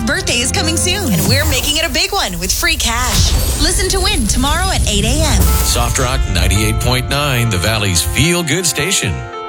birthday is coming soon, and we're making it a big one with free cash. Listen to win tomorrow at 8 a.m. Soft Rock 98.9, the Valley's feel-good station.